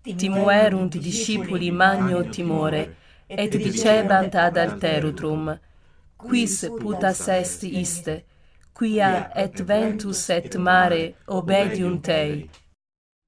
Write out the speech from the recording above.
timuerunt discipuli magno timore, et dicebant ad alterutrum, quis putas est iste, quia et ventus et mare obediunt ei?